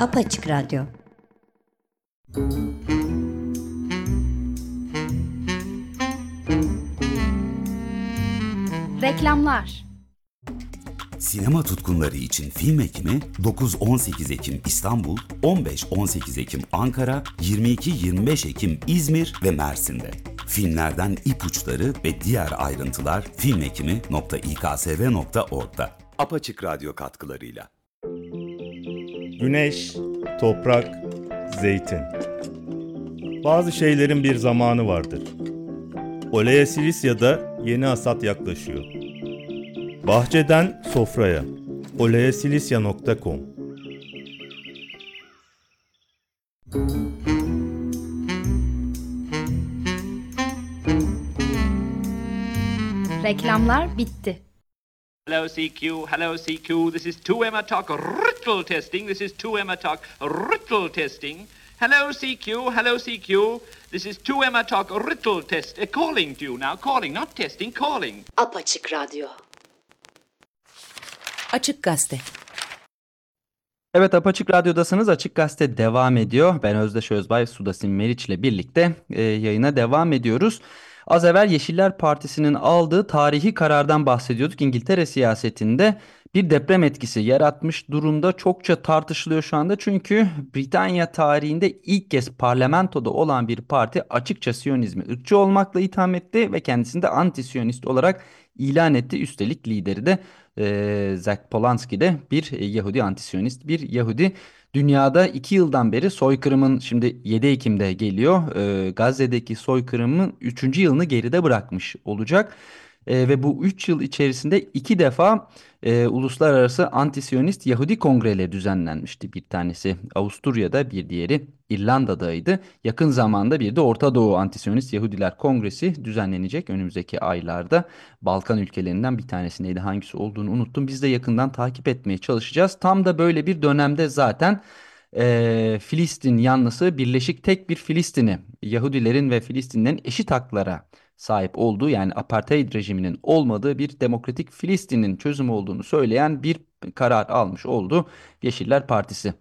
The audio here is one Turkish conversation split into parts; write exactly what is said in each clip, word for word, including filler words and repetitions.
Apaçık Radyo. Reklamlar. Sinema tutkunları için film ekimi dokuz on sekiz Ekim İstanbul, on beş on sekiz Ekim Ankara, yirmi iki yirmi beş Ekim İzmir ve Mersin'de. Filmlerden ipuçları ve diğer ayrıntılar filmekimi nokta i k s v nokta org'da. Apaçık Radyo katkılarıyla. Güneş, toprak, zeytin. Bazı şeylerin bir zamanı vardır. Olea Silisya'da yeni hasat yaklaşıyor. Bahçeden sofraya. oleasilisya nokta com. Reklamlar bitti. Hello C Q, hello C Q, this is two Emma Talk Riddle testing, this is two Emma Talk Riddle testing. Hello C Q, hello C Q, this is two Emma Talk Riddle test, uh, calling to you now, calling, not testing, calling. Apaçık Radyo. Açık Gazete. Evet, Apaçık Radyo'dasınız. Açık Gazete devam ediyor. Ben Özdeş Özbay, Sudasim Meriç ile birlikte e, yayına devam ediyoruz. Az evvel Yeşiller Partisi'nin aldığı tarihi karardan bahsediyorduk. İngiltere siyasetinde bir deprem etkisi yaratmış durumda. Çokça tartışılıyor şu anda. Çünkü Britanya tarihinde ilk kez parlamentoda olan bir parti açıkça Siyonizmi ırkçı olmakla itham etti ve kendisini de anti-Siyonist olarak ilan etti. Üstelik lideri de e, Zach Polanski de bir e, Yahudi, anti-Siyonist bir Yahudi. Dünyada iki yıldan beri soykırımın, şimdi yedi Ekim'de geliyor, e, Gazze'deki soykırımın üçüncü yılını geride bırakmış olacak. E, ve bu üç yıl içerisinde iki defa e, uluslararası anti-Siyonist Yahudi kongreleri düzenlenmişti. Bir tanesi Avusturya'da, bir diğeri İrlanda'daydı. Yakın zamanda bir de Orta Doğu Anti-Siyonist Yahudiler Kongresi düzenlenecek önümüzdeki aylarda. Balkan ülkelerinden bir tanesi, neydi, hangisi olduğunu unuttum. Biz de yakından takip etmeye çalışacağız. Tam da böyle bir dönemde zaten e, Filistin yanlısı birleşik tek bir Filistin'i, Yahudilerin ve Filistinlerin eşit haklara sahip olduğu, yani apartheid rejiminin olmadığı bir demokratik Filistin'in çözümü olduğunu söyleyen bir karar almış oldu Yeşiller Partisi.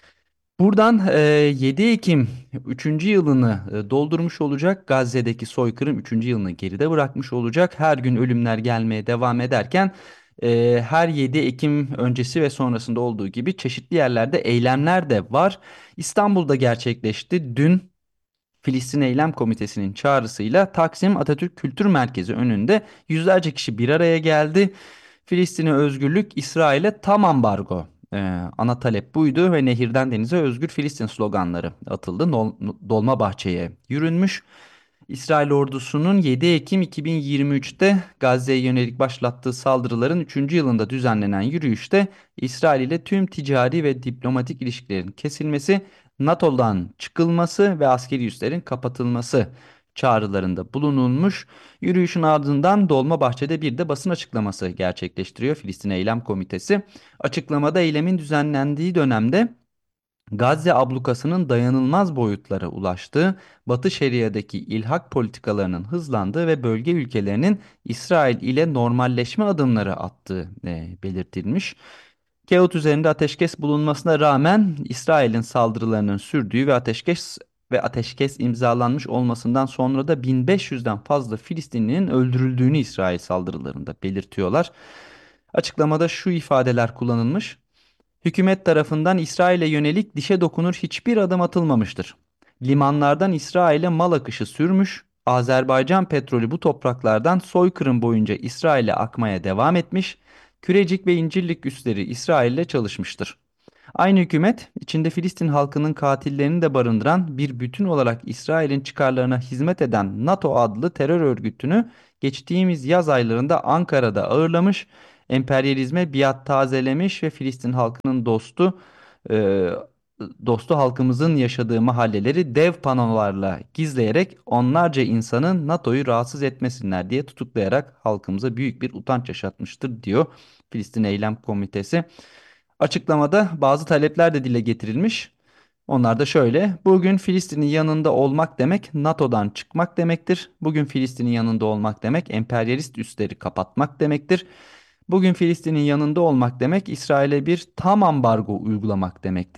Buradan e, yedi Ekim üçüncü yılını e, doldurmuş olacak. Gazze'deki soykırım üçüncü yılını geride bırakmış olacak. Her gün ölümler gelmeye devam ederken e, her yedi Ekim öncesi ve sonrasında olduğu gibi çeşitli yerlerde eylemler de var. İstanbul'da gerçekleşti. Dün Filistin Eylem Komitesi'nin çağrısıyla Taksim Atatürk Kültür Merkezi önünde yüzlerce kişi bir araya geldi. Filistin'e özgürlük, İsrail'e tam ambargo. Ee, ana talep buydu ve nehirden denize özgür Filistin sloganları atıldı. Nol, Dolmabahçe'ye yürünmüş. İsrail ordusunun yedi Ekim iki bin yirmi üçte Gazze'ye yönelik başlattığı saldırıların üçüncü yılında düzenlenen yürüyüşte İsrail ile tüm ticari ve diplomatik ilişkilerin kesilmesi, NATO'dan çıkılması ve askeri üslerin kapatılması çağrılarında bulunulmuş. Yürüyüşün ardından Dolmabahçe'de bir de basın açıklaması gerçekleştiriyor Filistin Eylem Komitesi. Açıklamada eylemin düzenlendiği dönemde Gazze ablukasının dayanılmaz boyutlara ulaştığı, Batı Şeria'daki ilhak politikalarının hızlandığı ve bölge ülkelerinin İsrail ile normalleşme adımları attığı e, belirtilmiş. Kağıt üzerinde ateşkes bulunmasına rağmen İsrail'in saldırılarının sürdüğü ve ateşkes ve ateşkes imzalanmış olmasından sonra da bin beş yüzden fazla Filistinlinin öldürüldüğünü İsrail saldırılarında belirtiyorlar. Açıklamada şu ifadeler kullanılmış: hükümet tarafından İsrail'e yönelik dişe dokunur hiçbir adım atılmamıştır. Limanlardan İsrail'e mal akışı sürmüş, Azerbaycan petrolü bu topraklardan soykırım boyunca İsrail'e akmaya devam etmiş, Kürecik ve İncirlik üsleri İsrail'le çalışmıştır. Aynı hükümet, içinde Filistin halkının katillerini de barındıran bir bütün olarak İsrail'in çıkarlarına hizmet eden NATO adlı terör örgütünü geçtiğimiz yaz aylarında Ankara'da ağırlamış, emperyalizme biat tazelemiş ve Filistin halkının dostu, e, dostu halkımızın yaşadığı mahalleleri dev panolarla gizleyerek onlarca insanın NATO'yu rahatsız etmesinler diye tutuklayarak halkımıza büyük bir utanç yaşatmıştır diyor Filistin Eylem Komitesi. Açıklamada bazı talepler de dile getirilmiş. Onlar da şöyle: bugün Filistin'in yanında olmak demek NATO'dan çıkmak demektir. Bugün Filistin'in yanında olmak demek emperyalist üsleri kapatmak demektir. Bugün Filistin'in yanında olmak demek İsrail'e bir tam ambargo uygulamak demektir.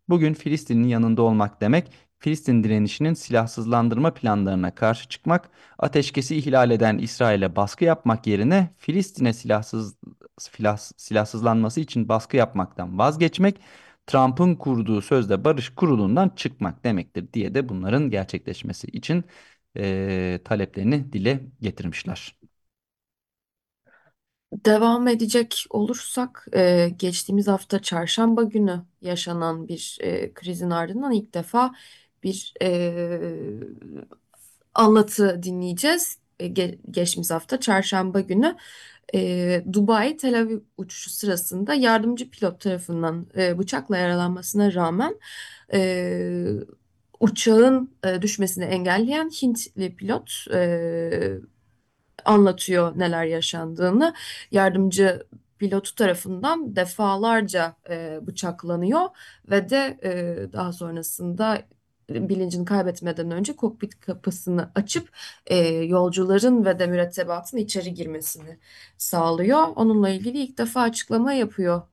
Bugün Filistin'in yanında olmak demek, Filistin direnişinin silahsızlandırma planlarına karşı çıkmak, ateşkesi ihlal eden İsrail'e baskı yapmak yerine Filistin'e silahsız silah, silahsızlanması için baskı yapmaktan vazgeçmek, Trump'ın kurduğu sözde barış kurulundan çıkmak demektir diye de bunların gerçekleşmesi için eee, taleplerini dile getirmişler. Devam edecek olursak e, geçtiğimiz hafta çarşamba günü yaşanan bir e, krizin ardından ilk defa bir e, anlatı dinleyeceğiz. E, ge- geçtiğimiz hafta çarşamba günü e, Dubai Tel Aviv uçuşu sırasında yardımcı pilot tarafından e, bıçakla yaralanmasına rağmen e, uçağın e, düşmesini engelleyen Hintli pilot e, anlatıyor neler yaşandığını. Yardımcı pilotu tarafından defalarca e, bıçaklanıyor ve de e, daha sonrasında bilincini kaybetmeden önce kokpit kapısını açıp e, yolcuların ve de mürettebatın içeri girmesini sağlıyor. Onunla ilgili ilk defa açıklama yapıyor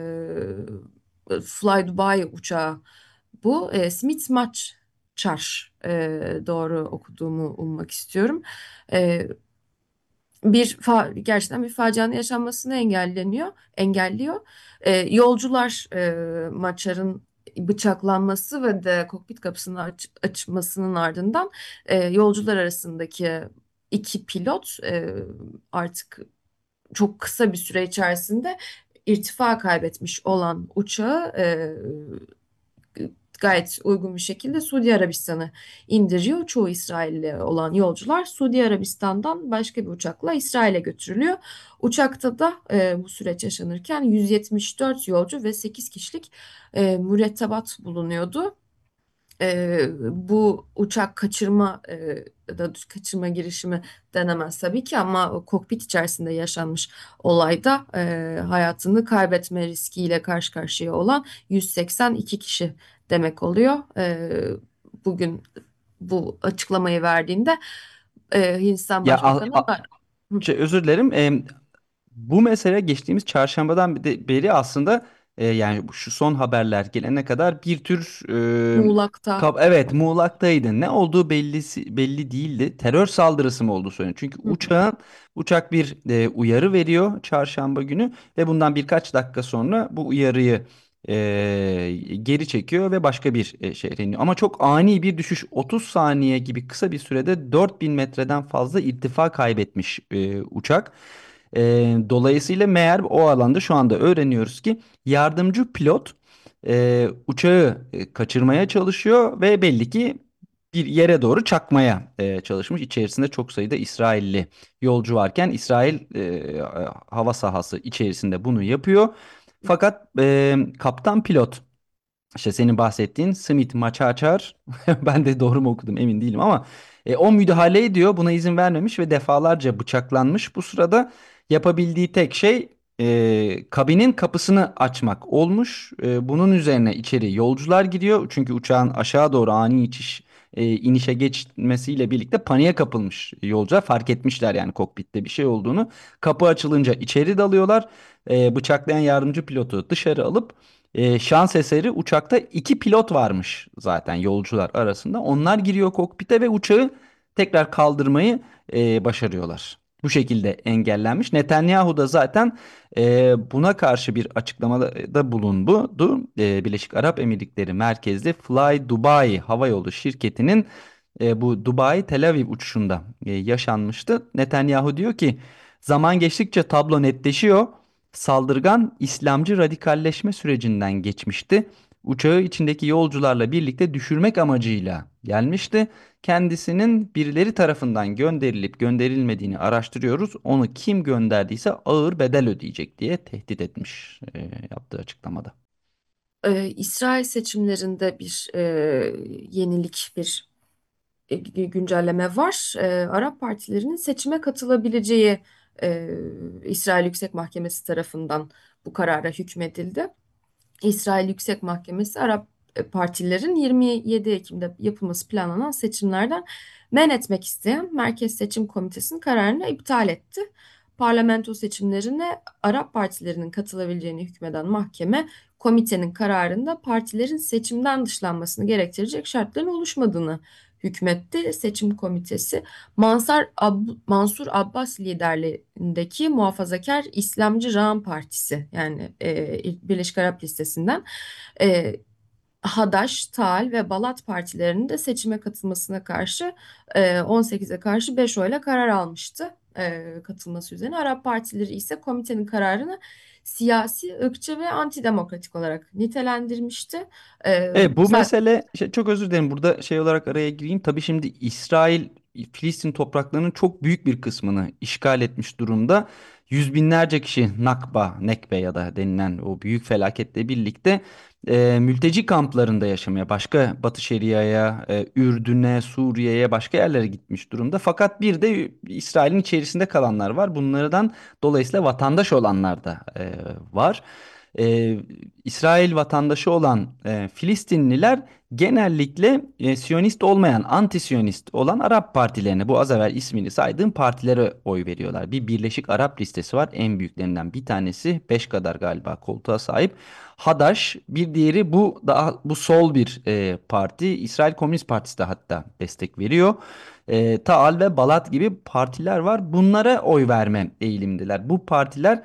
e, Fly Dubai uçağı. Bu e, Smith Matchar, e, doğru okuduğumu ummak istiyorum. E, bir fa gerçekten bir facianın yaşanmasını engelleniyor, engelliyor. Ee, yolcular e, Maçar'ın bıçaklanması ve de kokpit kapısını aç- açmasının ardından e, yolcular arasındaki iki pilot e, artık çok kısa bir süre içerisinde irtifa kaybetmiş olan uçağı e, gayet uygun bir şekilde Suudi Arabistan'a indiriyor. Çoğu İsrailli olan yolcular Suudi Arabistan'dan başka bir uçakla İsrail'e götürülüyor. Uçakta da e, bu süreç yaşanırken yüz yetmiş dört yolcu ve sekiz kişilik e, mürettebat bulunuyordu. E, bu uçak kaçırma e, ya da kaçırma girişimi denemez tabii ki, ama kokpit içerisinde yaşanmış olayda e, hayatını kaybetme riskiyle karşı karşıya olan yüz seksen iki kişi demek oluyor. E, bugün bu açıklamayı verdiğinde e, Hindistan Ya a- Başbakanı a- Hı, şey, özür dilerim. Em, bu mesele geçtiğimiz çarşambadan de- beri aslında e, yani bu- şu son haberler gelene kadar bir tür e, Muğlak'ta. kap- evet, muğlaktaydı. Ne olduğu belli belli değildi. Terör saldırısı mı olduğu söyleniyor. Çünkü Hı uçağın uçak bir e, uyarı veriyor çarşamba günü ve bundan birkaç dakika sonra bu uyarıyı e, geri çekiyor ve başka bir e, şehre iniyor. Ama çok ani bir düşüş, otuz saniye gibi kısa bir sürede dört bin metreden fazla irtifa kaybetmiş e, uçak. E, dolayısıyla meğer o alanda şu anda öğreniyoruz ki yardımcı pilot e, uçağı e, kaçırmaya çalışıyor ve belli ki bir yere doğru çakmaya e, çalışmış. İçerisinde çok sayıda İsrailli yolcu varken İsrail e, hava sahası içerisinde bunu yapıyor. Fakat e, kaptan pilot, işte senin bahsettiğin Smith Maçaçar, ben de doğru mu okudum emin değilim ama e, o müdahale ediyor, buna izin vermemiş ve defalarca bıçaklanmış. Bu sırada yapabildiği tek şey e, kabinin kapısını açmak olmuş. E, bunun üzerine içeri yolcular giriyor çünkü uçağın aşağı doğru ani iniş, e, inişe geçmesiyle birlikte paniğe kapılmış yolcular, fark etmişler yani kokpitte bir şey olduğunu. Kapı açılınca içeri dalıyorlar. E, bıçaklayan yardımcı pilotu dışarı alıp e, şans eseri uçakta iki pilot varmış zaten yolcular arasında. Onlar giriyor kokpite ve uçağı tekrar kaldırmayı e, başarıyorlar. Bu şekilde engellenmiş. Netanyahu da zaten e, buna karşı bir açıklamada bulundu. E, Birleşik Arap Emirlikleri merkezli Fly Dubai havayolu şirketinin e, bu Dubai Tel Aviv uçuşunda e, yaşanmıştı. Netanyahu diyor ki zaman geçtikçe tablo netleşiyor. Saldırgan İslamcı radikalleşme sürecinden geçmişti. Uçağı içindeki yolcularla birlikte düşürmek amacıyla gelmişti. Kendisinin birileri tarafından gönderilip gönderilmediğini araştırıyoruz. Onu kim gönderdiyse ağır bedel ödeyecek diye tehdit etmiş e, yaptığı açıklamada. Ee, İsrail seçimlerinde bir e, yenilik, bir e, güncelleme var. E, Arap partilerinin seçime katılabileceği e, İsrail Yüksek Mahkemesi tarafından bu karara hükmedildi. İsrail Yüksek Mahkemesi Arap e, partilerin yirmi yedi Ekim'de yapılması planlanan seçimlerden men etmek isteyen Merkez Seçim Komitesi'nin kararını iptal etti. parlamento seçimlerine Arap partilerinin katılabileceğini hükmeden mahkeme, komitenin kararında partilerin seçimden dışlanmasını gerektirecek şartların oluşmadığını hükmetti. Seçim komitesi Mansar Ab- Mansur Abbas liderliğindeki Muhafazakar İslamcı Rağım Partisi, yani e, Birleşik Arap Listesi'nden e, Hadaş, Taal ve Balat partilerinin de seçime katılmasına karşı e, on sekize karşı beş oyla karar almıştı e, katılması üzerine. Arap partileri ise komitenin kararını siyasi, ırkçı ve antidemokratik olarak nitelendirmişti. E, Evet, bu zaten mesele şey, çok özür dilerim burada şey olarak araya gireyim. Tabii şimdi İsrail Filistin topraklarının çok büyük bir kısmını işgal etmiş durumda. Yüz binlerce kişi Nakba, Nekbe ya da denilen o büyük felaketle birlikte e, mülteci kamplarında yaşamaya, başka Batı Şeria'ya, e, Ürdün'e, Suriye'ye, başka yerlere gitmiş durumda. Fakat bir de İsrail'in içerisinde kalanlar var. Bunlardan dolayısıyla vatandaş olanlar da e, var. e, İsrail vatandaşı olan e, Filistinliler genellikle e, Siyonist olmayan, anti-Siyonist olan Arap partilerine, bu az evvel ismini saydığım partilere oy veriyorlar. Bir Birleşik Arap listesi var. En büyüklerinden bir tanesi, beş kadar galiba koltuğa sahip. Hadaş, bir diğeri bu daha bu sol bir e, parti. İsrail Komünist Partisi de hatta destek veriyor. E, Taal ve Balat gibi partiler var. Bunlara oy verme eğilimdiler. Bu partiler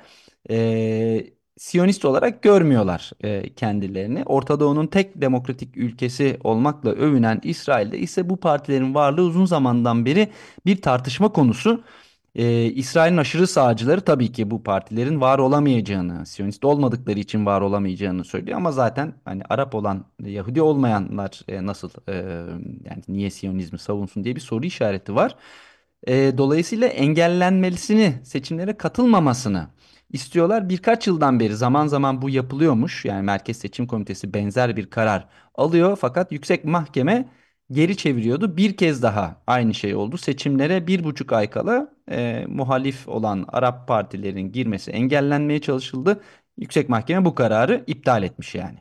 e, Siyonist olarak görmüyorlar e, kendilerini. Orta Doğu'nun tek demokratik ülkesi olmakla övünen İsrail'de ise bu partilerin varlığı uzun zamandan beri bir tartışma konusu. E, İsrail'in aşırı sağcıları tabii ki bu partilerin var olamayacağını, Siyonist olmadıkları için var olamayacağını söylüyor. Ama zaten hani Arap olan, Yahudi olmayanlar e, nasıl e, yani niye Siyonizmi savunsun diye bir soru işareti var. E, dolayısıyla engellenmesini, seçimlere katılmamasını istiyorlar. Birkaç yıldan beri zaman zaman bu yapılıyormuş. Yani Merkez Seçim Komitesi benzer bir karar alıyor. Fakat Yüksek Mahkeme geri çeviriyordu. Bir kez daha aynı şey oldu. Seçimlere bir buçuk ay kala e, muhalif olan Arap partilerin girmesi engellenmeye çalışıldı. Yüksek Mahkeme bu kararı iptal etmiş yani.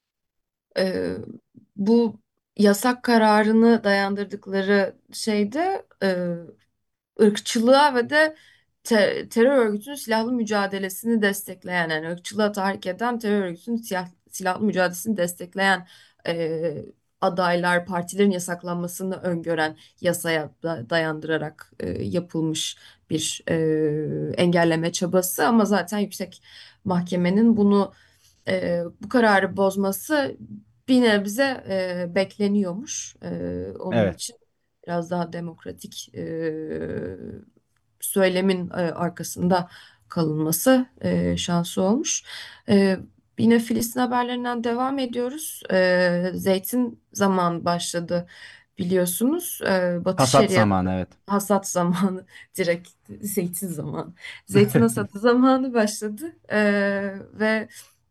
e, bu yasak kararını dayandırdıkları şeyde e, ırkçılığa ve de te- terör örgütünün silahlı mücadelesini destekleyen, yani ırkçılığa tahrik eden terör örgütünün siyah, silahlı mücadelesini destekleyen e, adaylar, partilerin yasaklanmasını öngören yasaya da- dayandırarak e, yapılmış bir e, engelleme çabası. Ama zaten yüksek mahkemenin bunu e, bu kararı bozması bir nebze e, bekleniyormuş. E, onun Evet. için biraz daha demokratik e, söylemin e, arkasında kalınması e, şansı olmuş. E, Yine Filistin haberlerinden devam ediyoruz. E, zeytin zamanı başladı biliyorsunuz. E, Batı Hasat Şeria'da zamanı, evet. hasat zamanı, direkt zeytin zamanı. Zeytin hasadı zamanı başladı. E, ve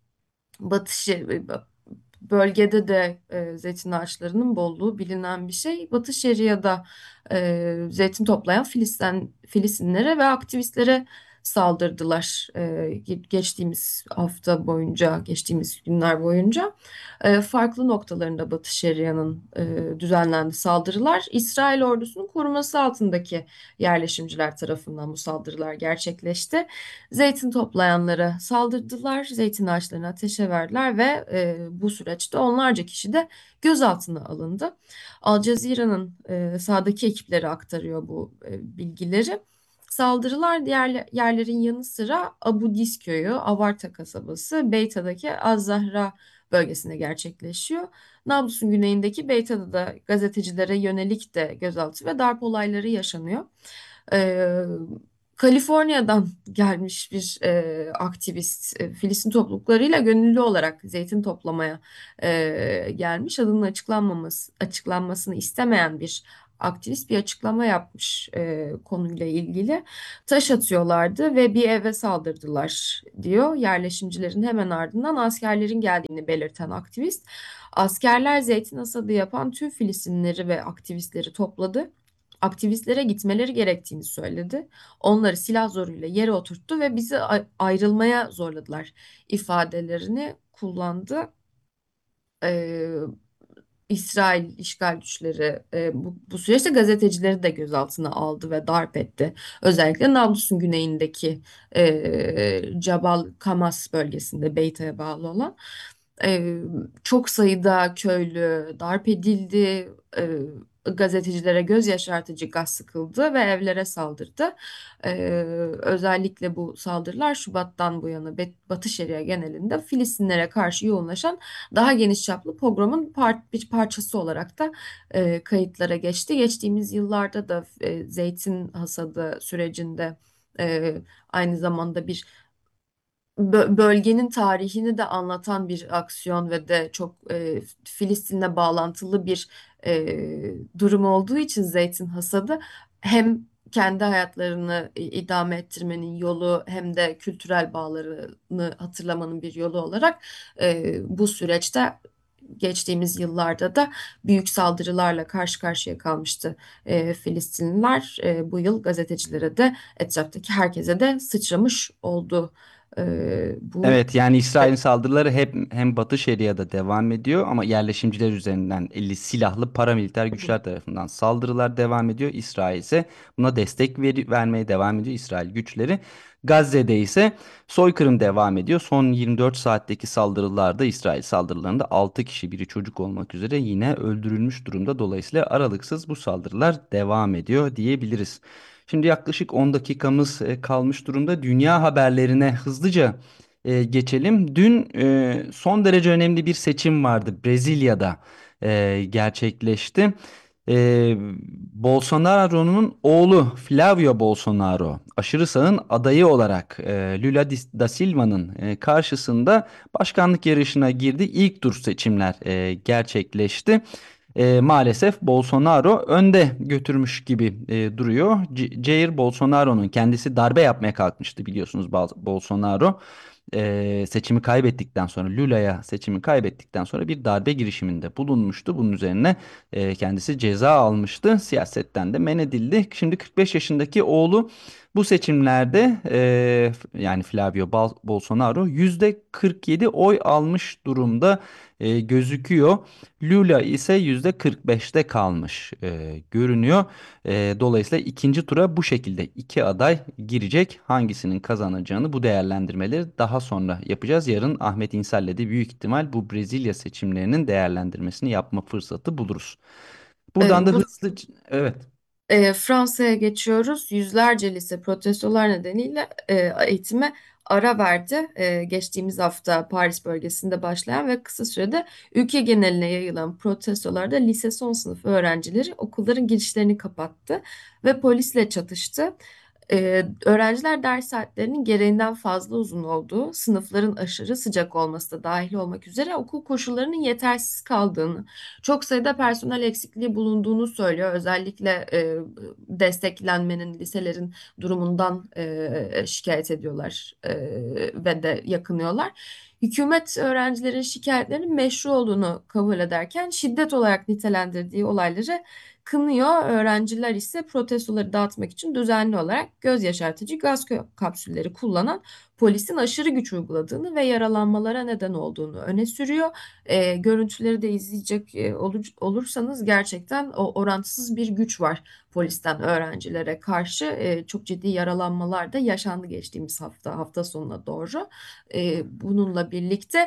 Batı Şeria, bölgede de e, zeytin ağaçlarının bolluğu bilinen bir şey. Batı Şeria'da e, zeytin toplayan Filistin, Filistinlere ve aktivistlere saldırdılar e, ge- geçtiğimiz hafta boyunca, geçtiğimiz günler boyunca. E, farklı noktalarında Batı Şeria'nın e, düzenlendi saldırılar. İsrail ordusunun koruması altındaki yerleşimciler tarafından bu saldırılar gerçekleşti. Zeytin toplayanlara saldırdılar, zeytin ağaçlarını ateşe verdiler ve e, bu süreçte onlarca kişi de gözaltına alındı. Al Cezire'nin e, sahadaki ekipleri aktarıyor bu e, bilgileri. Saldırılar diğer yerlerin yanı sıra Abu Dis köyü, Avarta kasabası, Beyta'daki Az-Zahra bölgesinde gerçekleşiyor. Nablus'un güneyindeki Beyta'da da gazetecilere yönelik de gözaltı ve darp olayları yaşanıyor. Ee, Kaliforniya'dan gelmiş bir e, aktivist e, Filistin topluluklarıyla gönüllü olarak zeytin toplamaya e, gelmiş. Adının açıklanmaması, açıklanmasını istemeyen bir aktivist bir açıklama yapmış e, konuyla ilgili. Taş atıyorlardı ve bir eve saldırdılar diyor. Yerleşimcilerin hemen ardından askerlerin geldiğini belirten aktivist. Askerler zeytin hasadı yapan tüm Filistinlileri ve aktivistleri topladı. Aktivistlere gitmeleri gerektiğini söyledi. Onları silah zoruyla yere oturttu ve bizi a- ayrılmaya zorladılar ifadelerini kullandı. Ee, İsrail işgal güçleri e, bu, bu süreçte gazetecileri de gözaltına aldı ve darp etti. Özellikle Nablus'un güneyindeki e, Jabal Kamas bölgesinde Beyta'ya bağlı olan e, çok sayıda köylü darp edildi. E, gazetecilere göz yaşartıcı gaz sıkıldı ve evlere saldırdı. E, Özellikle bu saldırılar Şubat'tan bu yana Be- Batı Şeria genelinde Filistinlere karşı yoğunlaşan daha geniş çaplı pogromun par- bir parçası olarak da e, kayıtlara geçti. Geçtiğimiz yıllarda da e, zeytin hasadı sürecinde e, aynı zamanda bir bö- bölgenin tarihini de anlatan bir aksiyon ve de çok e, Filistin'le bağlantılı bir e, durum olduğu için zeytin hasadı hem kendi hayatlarını i- idame ettirmenin yolu hem de kültürel bağlarını hatırlamanın bir yolu olarak e, bu süreçte geçtiğimiz yıllarda da büyük saldırılarla karşı karşıya kalmıştı e, Filistinliler. E, bu yıl gazetecilere de etraftaki herkese de sıçramış oldu. Ee, bu Evet, yani e, İsrail'in saldırıları hep hem Batı Şeria'da devam ediyor ama yerleşimciler üzerinden elli silahlı paramiliter güçler tarafından saldırılar devam ediyor. İsrail ise buna destek veri- vermeye devam ediyor, İsrail güçleri. Gazze'de ise soykırım devam ediyor. Son yirmi dört saatteki saldırılarda, İsrail saldırılarında altı kişi, biri çocuk olmak üzere, yine öldürülmüş durumda. Dolayısıyla aralıksız bu saldırılar devam ediyor diyebiliriz. Şimdi yaklaşık on dakikamız e, kalmış durumda. Dünya haberlerine hızlıca e, geçelim. Dün e, son derece önemli bir seçim vardı. Brezilya'da e, gerçekleşti. E, Bolsonaro'nun oğlu Flavio Bolsonaro, aşırı sağın adayı olarak e, Lula Dis- da Silva'nın e, karşısında başkanlık yarışına girdi. İlk tur seçimler e, gerçekleşti. E, maalesef Bolsonaro önde götürmüş gibi e, duruyor. C- Jair Bolsonaro'nun kendisi darbe yapmaya kalkmıştı, biliyorsunuz. Bal- Bolsonaro e, seçimi kaybettikten sonra, Lula'ya seçimi kaybettikten sonra bir darbe girişiminde bulunmuştu. Bunun üzerine e, kendisi ceza almıştı. Siyasetten de men edildi. Şimdi kırk beş yaşındaki oğlu bu seçimlerde e, yani Flavio Bal- Bolsonaro yüzde kırk yedi oy almış durumda e, gözüküyor. Lula ise yüzde kırk beşte kalmış e, görünüyor. E, dolayısıyla ikinci tura bu şekilde iki aday girecek. Hangisinin kazanacağını, bu değerlendirmeleri daha sonra yapacağız. Yarın Ahmet İnsel'le de büyük ihtimal bu Brezilya seçimlerinin değerlendirmesini yapma fırsatı buluruz. Buradan da e, bu hızlı, evet. E, Fransa'ya geçiyoruz. Yüzlerce lise protestolar nedeniyle e, eğitime ara verdi. E, geçtiğimiz hafta Paris bölgesinde başlayan ve kısa sürede ülke geneline yayılan protestolarda lise son sınıf öğrencileri okulların girişlerini kapattı ve polisle çatıştı. E, öğrenciler ders saatlerinin gereğinden fazla uzun olduğu, sınıfların aşırı sıcak olması da dahil olmak üzere okul koşullarının yetersiz kaldığını, çok sayıda personel eksikliği bulunduğunu söylüyor. Özellikle e, desteklenmenin, liselerin durumundan e, şikayet ediyorlar e, ve de yakınıyorlar. Hükümet öğrencilerin şikayetlerinin meşru olduğunu kabul ederken şiddet olarak nitelendirdiği olayları kınıyor. Öğrenciler ise protestoları dağıtmak için düzenli olarak göz yaşartıcı gaz kö- kapsülleri kullanan polisin aşırı güç uyguladığını ve yaralanmalara neden olduğunu öne sürüyor. E, görüntüleri de izleyecek e, olur- olursanız gerçekten o orantısız bir güç var polisten öğrencilere karşı. E, çok ciddi yaralanmalar da yaşandı geçtiğimiz hafta hafta sonuna doğru. E, bununla birlikte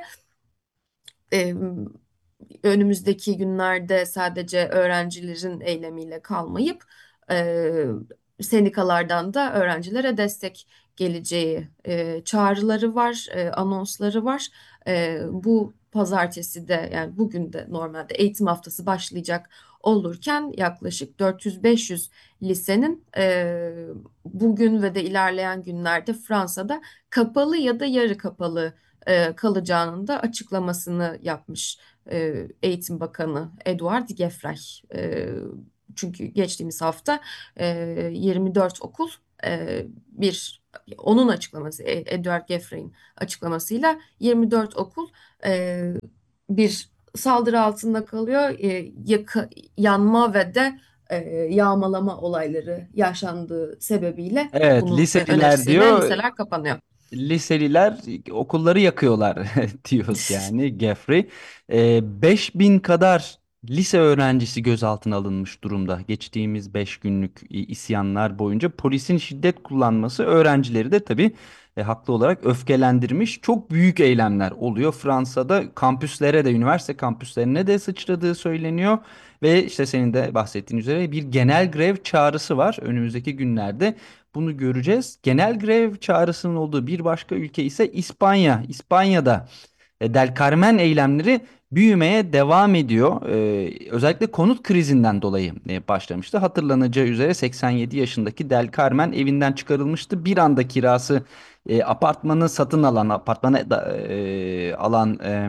e, önümüzdeki günlerde sadece öğrencilerin eylemiyle kalmayıp e, sendikalardan da öğrencilere destek geleceği e, çağrıları var, e, anonsları var. E, bu pazartesi de, yani bugün de normalde eğitim haftası başlayacak olurken yaklaşık dört yüz beş yüz lisenin e, bugün ve de ilerleyen günlerde Fransa'da kapalı ya da yarı kapalı e, kalacağının da açıklamasını yapmış e, Eğitim Bakanı Edouard Gefrey. E, çünkü geçtiğimiz hafta e, yirmi dört okul e, bir onun açıklaması, E- Edouard Gefrey'in açıklamasıyla yirmi dört okul e, bir saldırı altında kalıyor. E, yaka- yanma ve de e, yağmalama olayları yaşandığı sebebiyle Evet, bunun e, liseliler önerisiyle diyor. liseler kapanıyor. Liseliler okulları yakıyorlar diyor yani Geoffrey. Ee, beş bin kadar lise öğrencisi gözaltına alınmış durumda. Geçtiğimiz beş günlük i- isyanlar boyunca polisin şiddet kullanması öğrencileri de tabii e, haklı olarak öfkelendirmiş. Çok büyük eylemler oluyor. Fransa'da kampüslere de, üniversite kampüslerine de sıçradığı söyleniyor. Ve işte senin de bahsettiğin üzere bir genel grev çağrısı var. Önümüzdeki günlerde bunu göreceğiz. Genel grev çağrısının olduğu bir başka ülke ise İspanya. İspanya'da e, Del Carmen eylemleri büyümeye devam ediyor. Ee, özellikle konut krizinden dolayı e, başlamıştı. Hatırlanacağı üzere seksen yedi yaşındaki Del Carmen evinden çıkarılmıştı. Bir anda kirası e, apartmanı satın alan, apartmanı da, e, alan e,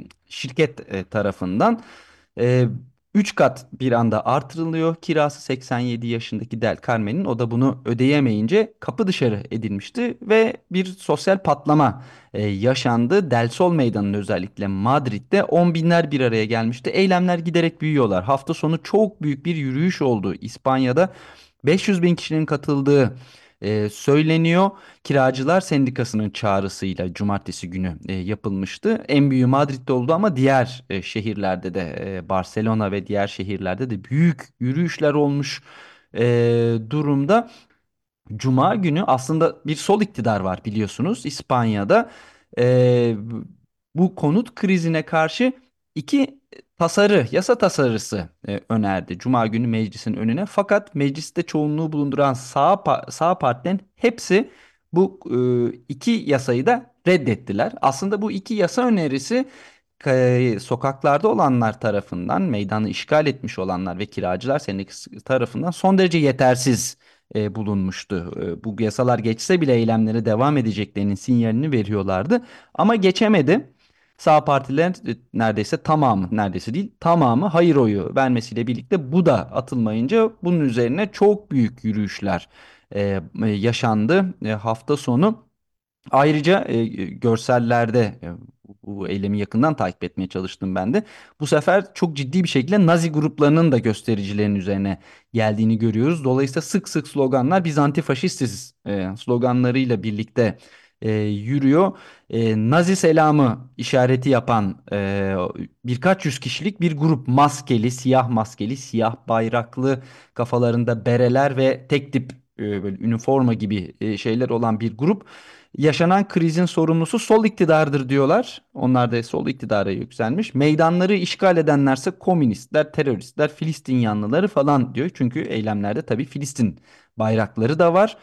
şirket e, tarafından e, üç kat bir anda artırılıyor. Kirası seksen yedi yaşındaki Del Carmen'in, o da bunu ödeyemeyince kapı dışarı edilmişti ve bir sosyal patlama e, yaşandı. Del Sol Meydanı'nın, özellikle Madrid'de on binler bir araya gelmişti. Eylemler giderek büyüyorlar. Hafta sonu çok büyük bir yürüyüş oldu İspanya'da. beş yüz bin kişinin katıldığı e, söyleniyor. Kiracılar Sendikası'nın çağrısıyla cumartesi günü e, yapılmıştı. En büyüğü Madrid'de oldu ama diğer e, şehirlerde de, e, Barcelona ve diğer şehirlerde de büyük yürüyüşler olmuş e, durumda. Cuma günü aslında bir sol iktidar var, biliyorsunuz İspanya'da. Ee, Bu konut krizine karşı iki tasarı, yasa tasarısı e, önerdi Cuma günü meclisin önüne. Fakat mecliste çoğunluğu bulunduran sağ, pa- sağ partilerin hepsi bu e, iki yasayı da reddettiler. Aslında bu iki yasa önerisi ka- sokaklarda olanlar tarafından, meydanı işgal etmiş olanlar ve kiracılar sendikası tarafından son derece yetersiz e, bulunmuştu. E, bu yasalar geçse bile eylemlere devam edeceklerinin sinyalini veriyorlardı. Ama geçemedi. Sağ partilerin e, neredeyse tamamı, neredeyse değil tamamı hayır oyu vermesiyle birlikte bu da atılmayınca bunun üzerine çok büyük yürüyüşler e, e, yaşandı e, hafta sonu. Ayrıca e, görsellerde e, bu eylemi yakından takip etmeye çalıştım ben de. Bu sefer çok ciddi bir şekilde Nazi gruplarının da göstericilerin üzerine geldiğini görüyoruz. Dolayısıyla sık sık sloganlar "Biz antifaşistiz" e, sloganlarıyla birlikte e, yürüyor. E, Nazi selamı işareti yapan e, birkaç yüz kişilik bir grup, maskeli, siyah maskeli, siyah bayraklı, kafalarında bereler ve tek tip e, böyle üniforma gibi e, şeyler olan bir grup. Yaşanan krizin sorumlusu sol iktidardır diyorlar. Onlar da sol iktidara yükselmiş. Meydanları işgal edenlerse komünistler, teröristler, Filistin yanlıları falan diyor. Çünkü eylemlerde tabii Filistin bayrakları da var.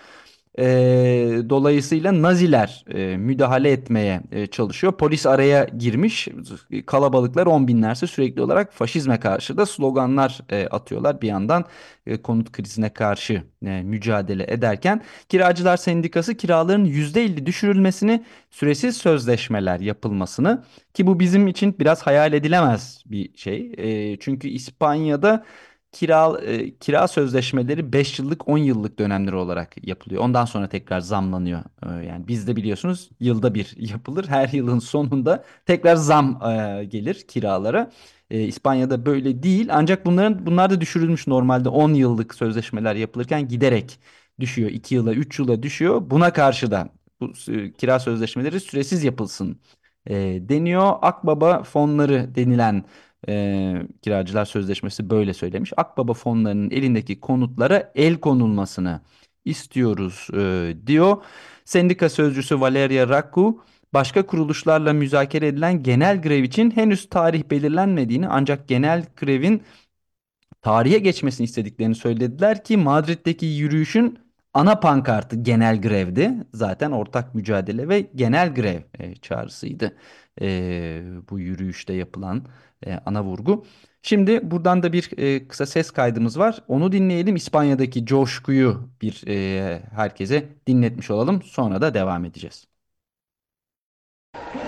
Ee, dolayısıyla Naziler e, müdahale etmeye e, çalışıyor. Polis araya girmiş. Kalabalıklar on binlerse sürekli olarak faşizme karşı da sloganlar e, atıyorlar. Bir yandan e, konut krizine karşı e, mücadele ederken Kiracılar Sendikası kiraların yüzde elli düşürülmesini, süresiz sözleşmeler yapılmasını, ki bu bizim için biraz hayal edilemez bir şey. E, çünkü İspanya'da kira e, kira sözleşmeleri beş yıllık, on yıllık dönemler olarak yapılıyor. Ondan sonra tekrar zamlanıyor. E, yani bizde biliyorsunuz yılda bir yapılır. Her yılın sonunda tekrar zam e, gelir kiralara. E, İspanya'da böyle değil. Ancak bunların bunlar da düşürülmüş, normalde on yıllık sözleşmeler yapılırken giderek düşüyor. iki yıla, üç yıla düşüyor. Buna karşı da bu e, kira sözleşmeleri süresiz yapılsın e, deniyor. Akbaba fonları denilen e, kiracılar sözleşmesi böyle söylemiş. Akbaba fonlarının elindeki konutlara el konulmasını istiyoruz e, diyor. Sendika sözcüsü Valeria Raccu, başka kuruluşlarla müzakere edilen genel grev için henüz tarih belirlenmediğini, ancak genel grevin tarihe geçmesini istediklerini söylediler ki Madrid'deki yürüyüşün ana pankartı genel grevdi. Zaten ortak mücadele ve genel grev e, çağrısıydı. E, bu yürüyüşte yapılan e, ana vurgu. Şimdi buradan da bir e, kısa ses kaydımız var. Onu dinleyelim. İspanya'daki coşkuyu bir e, herkese dinletmiş olalım. Sonra da devam edeceğiz.